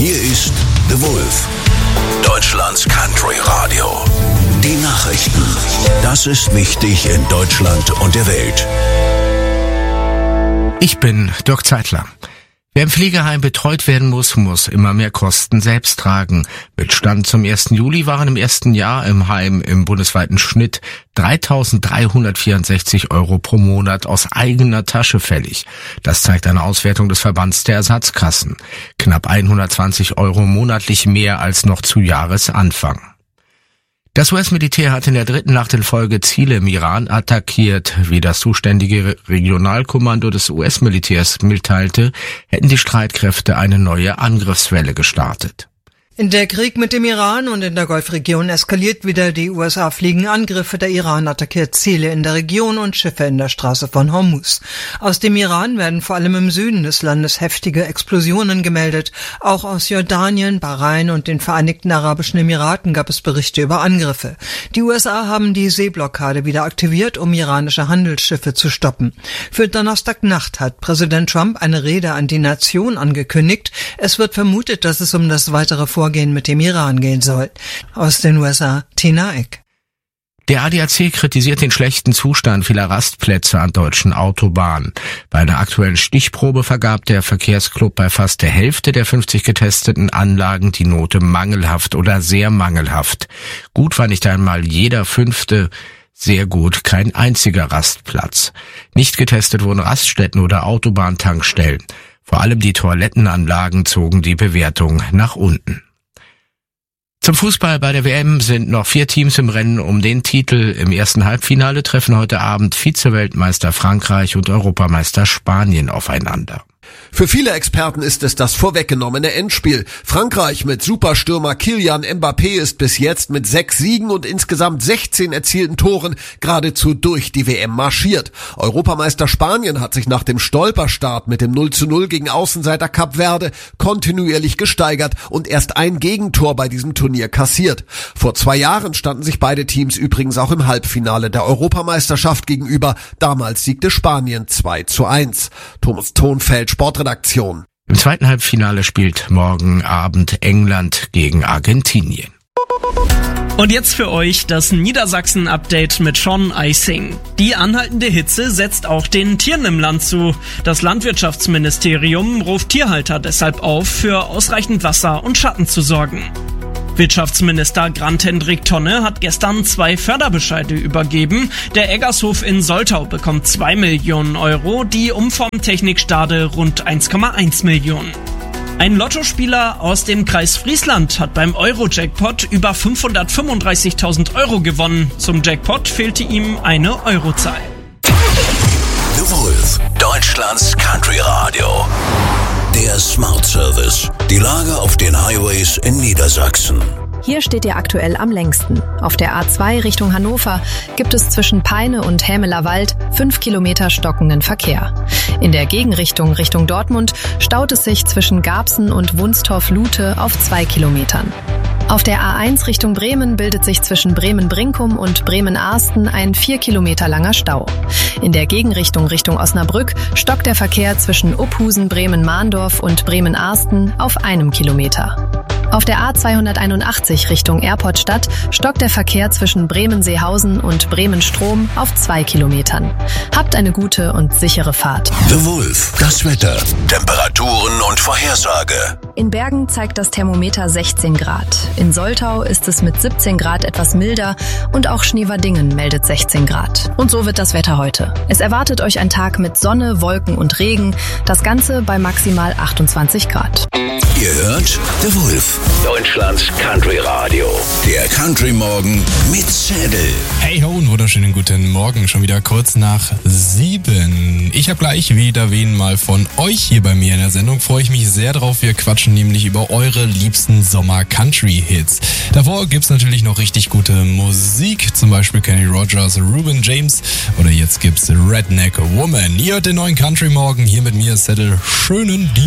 Hier ist The Wolf, Deutschlands Country Radio. Die Nachrichten. Das ist wichtig in Deutschland und der Welt. Ich bin Dirk Zeitler. Wer im Pflegeheim betreut werden muss immer mehr Kosten selbst tragen. Mit Stand zum 1. Juli waren im ersten Jahr im Heim im bundesweiten Schnitt 3.364 € pro Monat aus eigener Tasche fällig. Das zeigt eine Auswertung des Verbands der Ersatzkassen. Knapp 120 € monatlich mehr als noch zu Jahresanfang. Das US-Militär hat in der dritten Nacht in Folge Ziele im Iran attackiert. Wie das zuständige Regionalkommando des US-Militärs mitteilte, hätten die Streitkräfte eine neue Angriffswelle gestartet. Der Krieg mit dem Iran und in der Golfregion eskaliert wieder. Die USA fliegen Angriffe, der Iran attackiert Ziele in der Region und Schiffe in der Straße von Hormuz. Aus dem Iran werden vor allem im Süden des Landes heftige Explosionen gemeldet. Auch aus Jordanien, Bahrain und den Vereinigten Arabischen Emiraten gab es Berichte über Angriffe. Die USA haben die Seeblockade wieder aktiviert, um iranische Handelsschiffe zu stoppen. Für Donnerstagnacht hat Präsident Trump eine Rede an die Nation angekündigt. Es wird vermutet, dass es um das weitere Vorgehen mit dem Iran gehen soll. Aus den USA, Tina Eck. Der ADAC kritisiert den schlechten Zustand vieler Rastplätze an deutschen Autobahnen. Bei einer aktuellen Stichprobe vergab der Verkehrsclub bei fast der Hälfte der 50 getesteten Anlagen die Note mangelhaft oder sehr mangelhaft. Gut war nicht einmal jeder 5., sehr gut kein einziger Rastplatz. Nicht getestet wurden Raststätten oder Autobahntankstellen. Vor allem die Toilettenanlagen zogen die Bewertung nach unten. Zum Fußball bei der WM sind noch 4 Teams im Rennen um den Titel. Im ersten Halbfinale treffen heute Abend Vize-Weltmeister Frankreich und Europameister Spanien aufeinander. Für viele Experten ist es das vorweggenommene Endspiel. Frankreich mit Superstürmer Kylian Mbappé ist bis jetzt mit 6 Siegen und insgesamt 16 erzielten Toren geradezu durch die WM marschiert. Europameister Spanien hat sich nach dem Stolperstart mit dem 0:0 gegen Außenseiter Kap Verde kontinuierlich gesteigert und erst ein Gegentor bei diesem Turnier kassiert. Vor 2 Jahren standen sich beide Teams übrigens auch im Halbfinale der Europameisterschaft gegenüber. Damals siegte Spanien 2:1. Thomas Thonfeld, Sportredaktion. Im zweiten Halbfinale spielt morgen Abend England gegen Argentinien. Und jetzt für euch das Niedersachsen-Update mit Sean Eising. Die anhaltende Hitze setzt auch den Tieren im Land zu. Das Landwirtschaftsministerium ruft Tierhalter deshalb auf, für ausreichend Wasser und Schatten zu sorgen. Wirtschaftsminister Grant-Hendrik Tonne hat gestern 2 Förderbescheide übergeben. Der Eggershof in Soltau bekommt 2 Millionen €, die Umformtechnik Stade rund 1,1 Millionen. Ein Lottospieler aus dem Kreis Friesland hat beim Euro-Jackpot über 535.000 € gewonnen. Zum Jackpot fehlte ihm eine Eurozahl. The Wolf, Deutschlands Country Radio. Der Smart Service. Die Lage auf den Highways in Niedersachsen. Hier steht ihr aktuell am längsten. Auf der A2 Richtung Hannover gibt es zwischen Peine und Hämeler Wald 5 Kilometer stockenden Verkehr. In der Gegenrichtung Richtung Dortmund staut es sich zwischen Garbsen und Wunstorf-Lute auf 2 Kilometern. Auf der A1 Richtung Bremen bildet sich zwischen Bremen-Brinkum und Bremen-Arsten ein 4 Kilometer langer Stau. In der Gegenrichtung Richtung Osnabrück stockt der Verkehr zwischen Uphusen, Bremen-Mahndorf und Bremen-Arsten auf 1 Kilometer. Auf der A281 Richtung Airportstadt stockt der Verkehr zwischen Bremen-Seehausen und Bremen-Strom auf 2 Kilometern. Habt eine gute und sichere Fahrt. The Wolf, das Wetter, Temperaturen und Vorhersage. In Bergen zeigt das Thermometer 16 Grad. In Soltau ist es mit 17 Grad etwas milder und auch Schneewardingen meldet 16 Grad. Und so wird das Wetter heute. Es erwartet euch ein Tag mit Sonne, Wolken und Regen. Das Ganze bei maximal 28 Grad. Ihr hört The Wolf, Deutschlands Country Radio. Der Country Morgen mit Zettel. Hey ho, einen wunderschönen guten Morgen, schon wieder kurz nach 7. Ich habe gleich wieder wen mal von euch hier bei mir in der Sendung. Freue ich mich sehr drauf. Wir quatschen nämlich über eure liebsten Sommer-Country-Hits. Davor gibt's natürlich noch richtig gute Musik, zum Beispiel Kenny Rogers, Ruben James oder jetzt gibt's Redneck Woman. Ihr hört den neuen Country Morgen hier mit mir, Zettel. Schönen Dienstag.